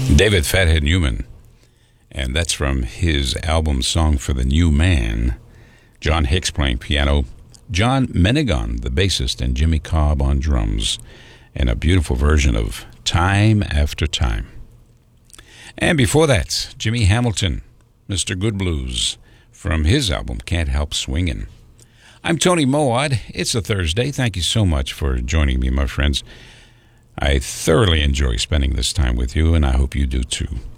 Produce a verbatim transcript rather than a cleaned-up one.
David Fathead Newman, and that's from his album Song for the New Man. John Hicks playing piano, John Menegon, the bassist, and Jimmy Cobb on drums, and a beautiful version of Time After Time. And before that, Jimmy Hamilton, Mister Good Blues, from his album Can't Help Swingin'. I'm Tony Moad. It's a Thursday. Thank you so much for joining me, my friends. I thoroughly enjoy spending this time with you, and I hope you do too.